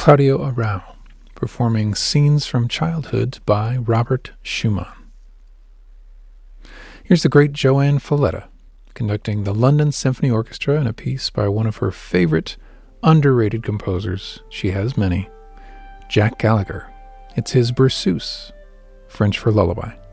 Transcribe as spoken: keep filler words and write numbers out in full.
Claudio Arrau, performing Scenes from Childhood by Robert Schumann. Here's the great Joan Falletta, conducting the London Symphony Orchestra in a piece by one of her favorite, underrated composers. She has many. Jack Gallagher. It's his Berceuse, French for lullaby.